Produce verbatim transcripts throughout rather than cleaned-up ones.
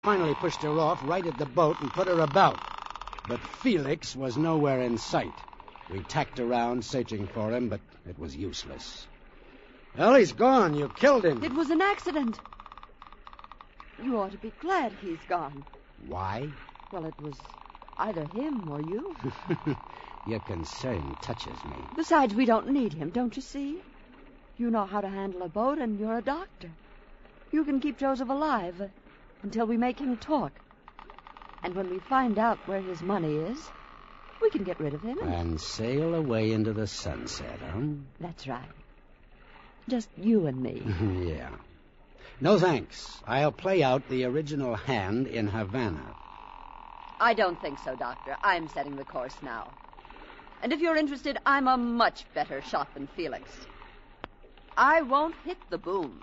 finally pushed her off, righted the boat, and put her about. But Felix was nowhere in sight. We tacked around, searching for him, but it was useless. Well, he's gone. You killed him. It was an accident. You ought to be glad he's gone. Why? Well, it was either him or you. Your concern touches me. Besides, we don't need him, don't you see? You know how to handle a boat, and you're a doctor. You can keep Joseph alive uh, until we make him talk. And when we find out where his money is, we can get rid of him. And sail away into the sunset, huh? That's right. Just you and me. Yeah. No thanks. I'll play out the original hand in Havana. I don't think so, Doctor. I'm setting the course now. And if you're interested, I'm a much better shot than Felix. I won't hit the boom.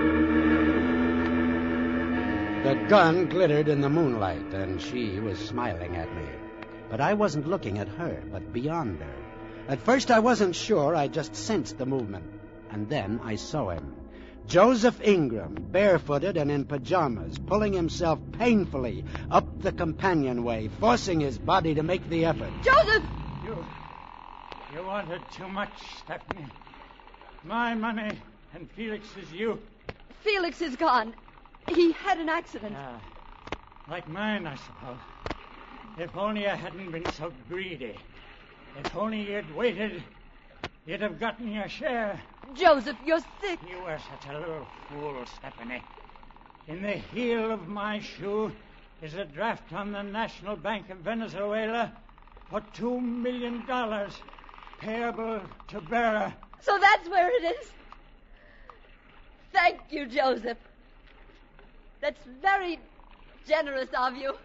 The gun glittered in the moonlight, and she was smiling at me. But I wasn't looking at her, but beyond her. At first I wasn't sure. I just sensed the movement. And then I saw him. Joseph Ingram, barefooted and in pajamas, pulling himself painfully up the companionway, forcing his body to make the effort. Joseph! You... You wanted too much, Stephanie. My money and Felix's you. Felix is gone. He had an accident. Ah, like mine, I suppose. If only I hadn't been so greedy. If only you'd waited, you'd have gotten your share. Joseph, you're sick. You were such a little fool, Stephanie. In the heel of my shoe is a draft on the National Bank of Venezuela for two million dollars, payable to bearer. So that's where it is. Thank you, Joseph. That's very generous of you.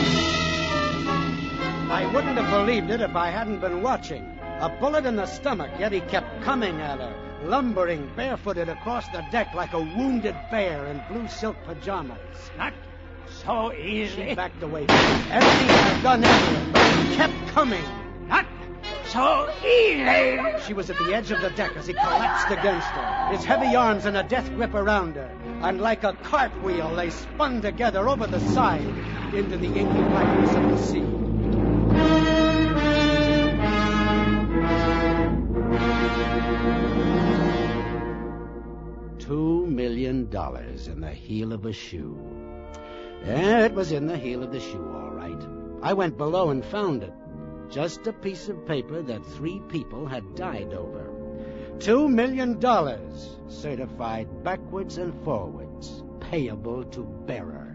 I wouldn't have believed it if I hadn't been watching. A bullet in the stomach, yet he kept coming at her, lumbering barefooted across the deck like a wounded bear in blue silk pajamas. Not so easy. She backed away from him, emptying her gun at him, but he kept coming. Not so easy. She was at the edge of the deck as he collapsed against her, his heavy arms in a death grip around her. And like a cartwheel, they spun together over the side into the inky blackness of the sea. Two million dollars in the heel of a shoe. Yeah, it was in the heel of the shoe, all right. I went below and found it. Just a piece of paper that three people had died over. Two million dollars, certified backwards and forwards, payable to bearer.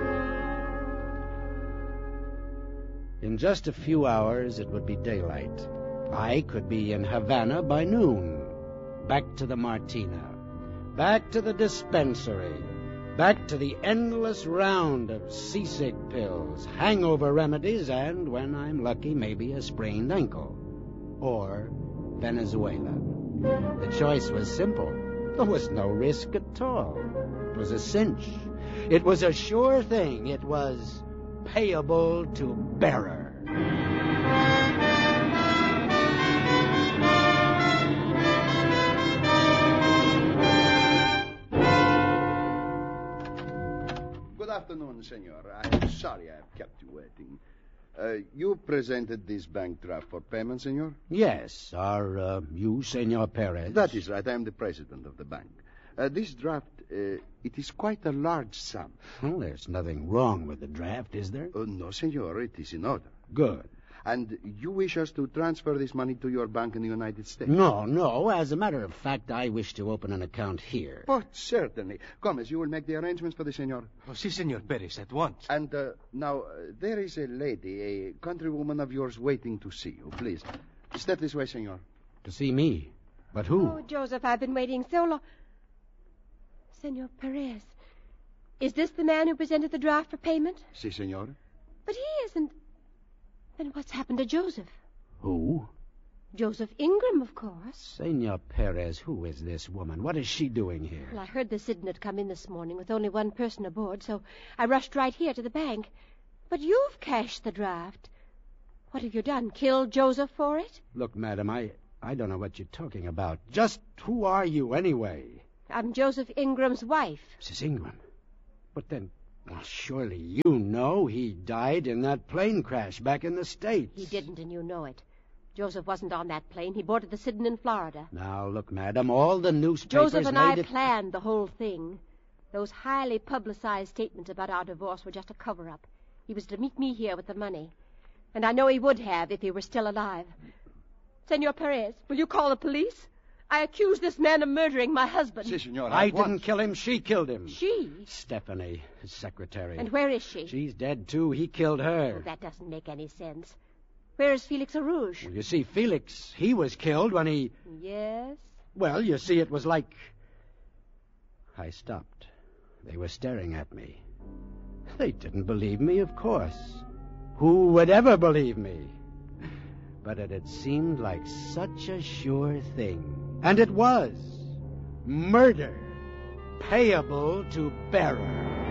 In just a few hours, it would be daylight. I could be in Havana by noon. Back to the Martina. Back to the dispensary. Back to the endless round of seasick pills, hangover remedies, and, when I'm lucky, maybe a sprained ankle. Or Venezuela. The choice was simple. There was no risk at all. It was a cinch. It was a sure thing. It was payable to bearer. Good afternoon, senor. I'm sorry I've kept you waiting. Uh, you presented this bank draft for payment, senor? Yes. Are uh, you, Senor Perez? That is right. I am the president of the bank. Uh, this draft, uh, it is quite a large sum. Well, there's nothing wrong with the draft, is there? Uh, no, senor. It is in order. Good. And you wish us to transfer this money to your bank in the United States? No, no. As a matter of fact, I wish to open an account here. Oh, certainly. Gomez, you will make the arrangements for the senor? Oh, si, Senor Perez, at once. And uh, now, uh, there is a lady, a countrywoman of yours, waiting to see you. Please, step this way, senor. To see me? But who? Oh, Joseph, I've been waiting so long. Senor Perez, is this the man who presented the draft for payment? Si, senor. But he isn't. Then what's happened to Joseph? Who? Joseph Ingram, of course. Senor Perez, who is this woman? What is she doing here? Well, I heard the Sidon had come in this morning with only one person aboard, so I rushed right here to the bank. But you've cashed the draft. What have you done? Killed Joseph for it? Look, madam, I, I don't know what you're talking about. Just who are you, anyway? I'm Joseph Ingram's wife. Missus Ingram. But then, Well, surely you know he died in that plane crash back in the States. He didn't, and you know it. Joseph wasn't on that plane. He boarded the Sidon in Florida. Now, look, madam, all the newspapers Joseph and made I it... planned the whole thing. Those highly publicized statements about our divorce were just a cover-up. He was to meet me here with the money. And I know he would have if he were still alive. Senor Perez, will you call the police? I accuse this man of murdering my husband. Si, senora. I at once. didn't kill him. She killed him. She? Stephanie, his secretary. And where is she? She's dead, too. He killed her. Oh, that doesn't make any sense. Where is Felix Arouge? Well, you see, Felix, he was killed when he... Yes? Well, you see, it was like... I stopped. They were staring at me. They didn't believe me, of course. Who would ever believe me? But it had seemed like such a sure thing. And it was. Murder. Payable to bearer.